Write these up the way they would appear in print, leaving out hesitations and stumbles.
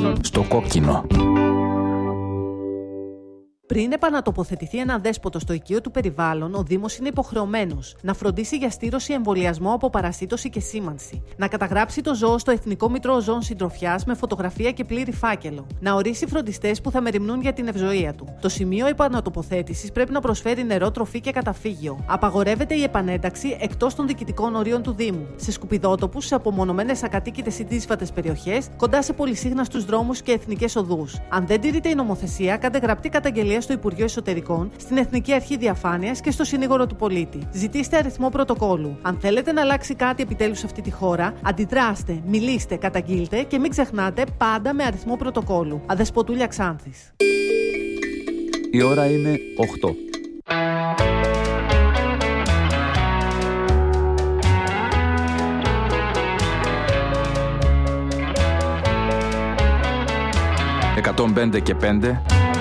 Στο κόκκινο. Πριν επανατοποθετηθεί ένα δέσποτο στο οικείο του περιβάλλον, ο Δήμος είναι υποχρεωμένος να φροντίσει για στήρωση, εμβολιασμό από παρασίτωση και σήμανση, να καταγράψει το ζώο στο Εθνικό Μητρό Ζώων Συντροφιάς με φωτογραφία και πλήρη φάκελο, να ορίσει φροντιστές που θα μεριμνούν για την ευζοία του. Το σημείο επανατοποθέτησης πρέπει να προσφέρει νερό, τροφή και καταφύγιο. Απαγορεύεται η επανένταξη εκτός των διοικητικών ορίων του Δήμου, σε σκουπιδότοπους, σε απομονωμένες ακατοίκητες ή δύσβατες περιοχές, κοντά σε πολυσύχναστους δρόμους και εθνικές οδούς. Αν δεν τηρείται η νομοθεσία, κάντε γραπτή καταγγελία στο Υπουργείο Εσωτερικών, στην Εθνική Αρχή Διαφάνειας και στο Συνήγορο του Πολίτη. Ζητήστε αριθμό πρωτοκόλου. Αν θέλετε να αλλάξει κάτι επιτέλους σε αυτή τη χώρα, αντιδράστε, μιλήστε, καταγγείλτε και μην ξεχνάτε πάντα με αριθμό πρωτοκόλου. Αδεσποτούλια Ξάνθης. Η ώρα είναι 8. «105 και 5»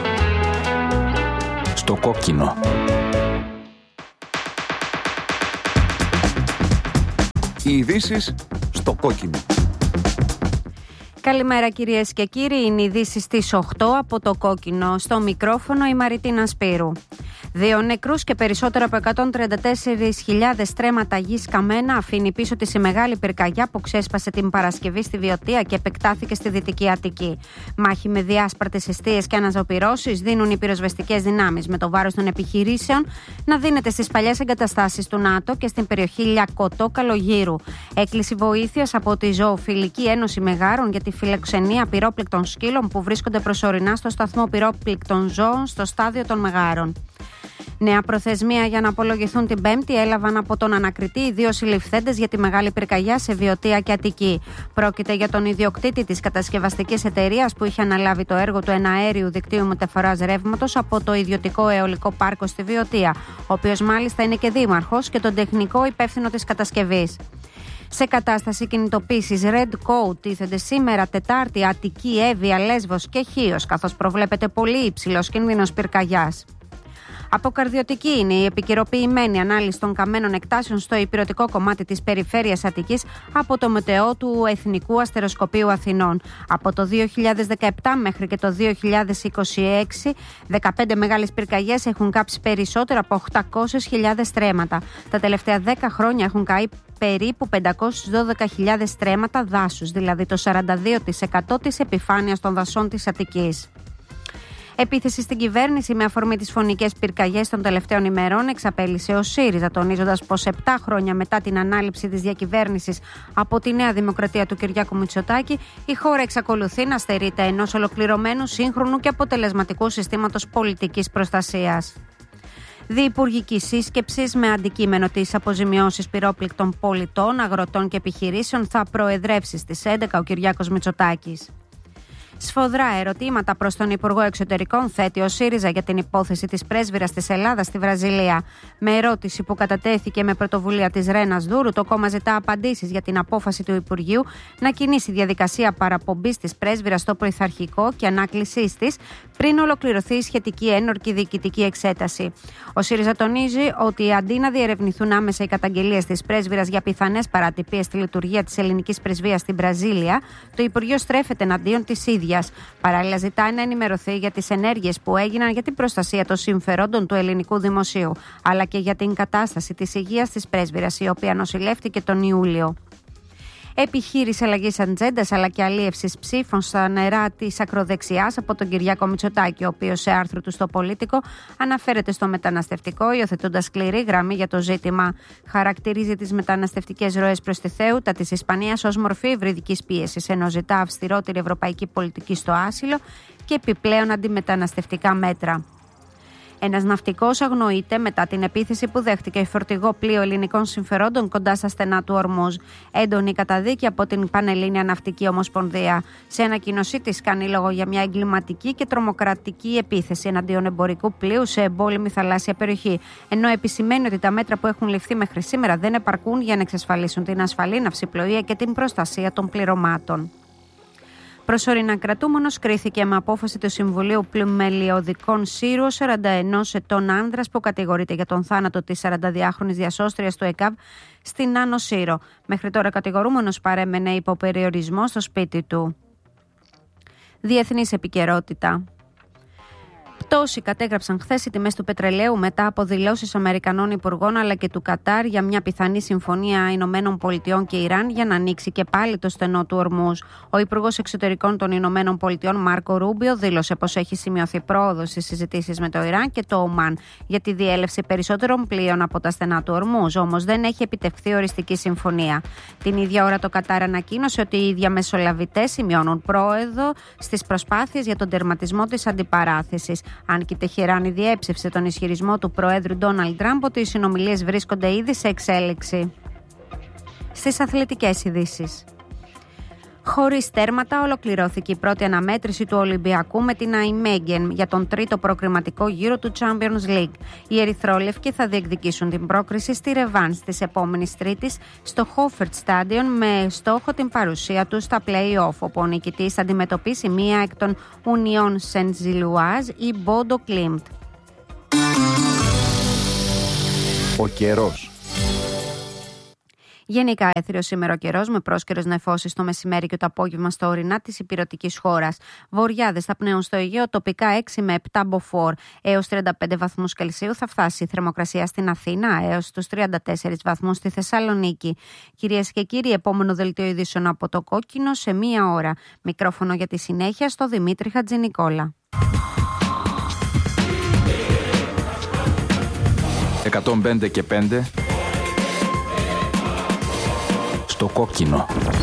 στο κόκκινο. Οι ειδήσεις στο κόκκινο. Καλημέρα κυρίες και κύριοι, είναι οι ειδήσεις στις 8 από το κόκκινο. Στο μικρόφωνο η Μαριτίνα Σπύρου. 2 νεκρούς και περισσότερο από 134.000 στρέμματα γης καμένα αφήνει πίσω της η μεγάλη πυρκαγιά που ξέσπασε την Παρασκευή στη Βιωτία και επεκτάθηκε στη Δυτική Αττική. Μάχη με διάσπαρτες εστίες και αναζωπυρώσεις δίνουν οι πυροσβεστικές δυνάμεις, με το βάρος των επιχειρήσεων να δίνεται στις παλιές εγκαταστάσεις του ΝΑΤΟ και στην περιοχή Λιακωτό Καλογύρου. Έκκληση βοήθειας από τη Ζωοφιλική Ένωση Μεγάρων για τη φιλοξενία πυρόπληκτων σκύλων που βρίσκονται προσωρινά στο σταθμό πυρόπληκτων ζώων στο στάδιο των Μεγάρων. Νέα προθεσμία για να απολογηθούν την Πέμπτη έλαβαν από τον ανακριτή οι 2 συλληφθέντες για τη μεγάλη πυρκαγιά σε Βιωτία και Αττική. Πρόκειται για τον ιδιοκτήτη της κατασκευαστικής εταιρείας που είχε αναλάβει το έργο του εναέριου δικτύου μεταφοράς ρεύματος από το ιδιωτικό αιωλικό πάρκο στη Βιωτία, ο οποίος μάλιστα είναι και δήμαρχος, και τον τεχνικό υπεύθυνο της κατασκευής. Σε κατάσταση κινητοποίησης Red Code τίθενται σήμερα Τετάρτη Αττική, Εύβοια, Λέσβος και Χίος, καθώς προβλέπεται πολύ υψηλός κίνδυνος πυρκαγιάς. Αποκαρδιωτική είναι η επικαιροποιημένη ανάλυση των καμένων εκτάσεων στο ηπειρωτικό κομμάτι της περιφέρειας Αττικής από το Μετεό του Εθνικού Αστεροσκοπείου Αθηνών. Από το 2017 μέχρι και το 2026, 15 μεγάλες πυρκαγιές έχουν κάψει περισσότερα από 800.000 στρέμματα. Τα τελευταία 10 χρόνια έχουν καεί περίπου 512.000 στρέμματα δάσους, δηλαδή το 42% της επιφάνειας των δασών της Αττικής. Επίθεση στην κυβέρνηση με αφορμή τις φωνικές πυρκαγιές των τελευταίων ημερών εξαπέλυσε ο ΣΥΡΙΖΑ, τονίζοντας πως 7 χρόνια μετά την ανάληψη της διακυβέρνησης από τη Νέα Δημοκρατία του Κυριάκου Μητσοτάκη, η χώρα εξακολουθεί να στερείται ενός ολοκληρωμένου, σύγχρονου και αποτελεσματικού συστήματος πολιτικής προστασίας. Διυπουργική σύσκεψη με αντικείμενο τις αποζημιώσεις πυρόπληκτων πολιτών, αγροτών και επιχειρήσεων θα προεδρεύσει στις 11 ο Κυριάκος Μητσοτάκης. Σφοδρά ερωτήματα προς τον Υπουργό Εξωτερικών θέτει ο ΣΥΡΙΖΑ για την υπόθεση της πρέσβυρας της Ελλάδας στη Βραζιλία. Με ερώτηση που κατατέθηκε με πρωτοβουλία της Ρένας Δούρου, το κόμμα ζητά απαντήσεις για την απόφαση του Υπουργείου να κινήσει διαδικασία παραπομπής της πρέσβυρας στο πειθαρχικό και ανάκλησής της πριν ολοκληρωθεί η σχετική ένορκη διοικητική εξέταση. Ο ΣΥΡΙΖΑ τονίζει ότι αντί να διερευνηθούν άμεσα οι καταγγελίες της πρέσβυρας για πιθανές παρατυπίες στη λειτουργία της ελληνικής πρεσβείας στην Βραζίλια, το Υπουργείο στρέφεται εναντίον της ίδιας. Παράλληλα, ζητάει να ενημερωθεί για τις ενέργειες που έγιναν για την προστασία των συμφερόντων του ελληνικού δημοσίου, αλλά και για την κατάσταση της υγείας της πρέσβυρας, η οποία νοσηλεύτηκε τον Ιούλιο. Επιχείρηση αλλαγής ατζέντας αλλά και αλίευσης ψήφων στα νερά της ακροδεξιάς από τον Κυριάκο Μητσοτάκη, ο οποίος σε άρθρο του στο Πολίτικο αναφέρεται στο μεταναστευτικό, υιοθετώντας σκληρή γραμμή για το ζήτημα. Χαρακτηρίζει τις μεταναστευτικές ροές προς τη Θέουτα της Ισπανίας ως μορφή υβριδικής πίεσης, ενώ ζητά αυστηρότερη ευρωπαϊκή πολιτική στο άσυλο και επιπλέον αντιμεταναστευτικά μέτρα. Ένας ναυτικός αγνοείται μετά την επίθεση που δέχτηκε φορτηγό πλοίο ελληνικών συμφερόντων κοντά στα στενά του Ορμούζ. Έντονη καταδίκη από την Πανελλήνια Ναυτική Ομοσπονδία. Σε ανακοίνωσή της κάνει λόγο για μια εγκληματική και τρομοκρατική επίθεση εναντίον εμπορικού πλοίου σε εμπόλεμη θαλάσσια περιοχή. Ενώ επισημαίνει ότι τα μέτρα που έχουν ληφθεί μέχρι σήμερα δεν επαρκούν για να εξασφαλίσουν την ασφαλή ναυσιπλοεία και την προστασία των πληρωμάτων. Προσωρινά κρατούμενος κρίθηκε με απόφαση του Συμβουλίου Πλημελιωδικών Σύρου 41 ετών άνδρας που κατηγορείται για τον θάνατο της 42χρονης διασώστριας του ΕΚΑΒ στην Άνω Σύρο. Μέχρι τώρα κατηγορούμενος παρέμενε υπό περιορισμό στο σπίτι του. Διεθνής επικαιρότητα. Πτώση κατέγραψαν χθες οι τιμές του πετρελαίου μετά από δηλώσεις Αμερικανών υπουργών αλλά και του Κατάρ για μια πιθανή συμφωνία Ηνωμένων Πολιτειών και Ιράν για να ανοίξει και πάλι το στενό του Ορμούζ. Ο Υπουργός Εξωτερικών των Ηνωμένων Πολιτειών, Μάρκο Ρούμπιο, δήλωσε πως έχει σημειωθεί πρόοδος στις συζητήσεις με το Ιράν και το Ομάν για τη διέλευση περισσότερων πλοίων από τα στενά του Ορμούζ. Όμως δεν έχει επιτευχθεί οριστική συμφωνία. Την ίδια ώρα το Κατάρ ανακοίνωσε ότι οι διαμεσολαβητές σημειώνουν πρόοδο στις προσπάθειες για τον τερματισμό της αντιπαράθεσης. Αν και η Τεχεράνη διέψευσε τον ισχυρισμό του Προέδρου Ντόναλντ Τραμπ ότι οι συνομιλίες βρίσκονται ήδη σε εξέλιξη. Στις αθλητικές ειδήσεις. Χωρίς τέρματα ολοκληρώθηκε η πρώτη αναμέτρηση του Ολυμπιακού με την Αϊμέγεν για τον τρίτο προκριματικό γύρο του Champions League. Οι ερυθρόλευκοι θα διεκδικήσουν την πρόκριση στη ρεβάνς της επόμενης Τρίτης στο Hofert Stadion με στόχο την παρουσία του στα play-off, όπου ο νικητής θα αντιμετωπίσει μία εκ των Union Saint-Gilloise ή Bodo Glimt. Ο καιρός. Γενικά έθριος σήμερα ο καιρός, με πρόσκαιρες νεφώσεις το μεσημέρι και το απόγευμα στα ορεινά της υπηρετικής χώρας. Βοριάδες θα πνέουν στο Αιγαίο, τοπικά 6 με 7 μποφόρ. Έως 35 βαθμούς Κελσίου θα φτάσει η θερμοκρασία στην Αθήνα, έως τους 34 βαθμούς στη Θεσσαλονίκη. Κυρίες και κύριοι, επόμενο δελτίο ειδήσεων από το Κόκκινο σε 1 ώρα. Μικρόφωνο για τη συνέχεια στο Δημήτρη Χατζηνικόλα. 105 και 5 στο Κόκκινο.